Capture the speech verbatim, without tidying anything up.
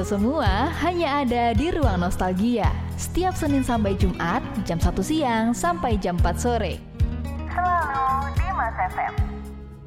itu semua hanya ada di Ruang Nostalgia. Setiap Senin sampai Jumat, jam satu siang sampai jam empat sore. Selalu di Mas F M.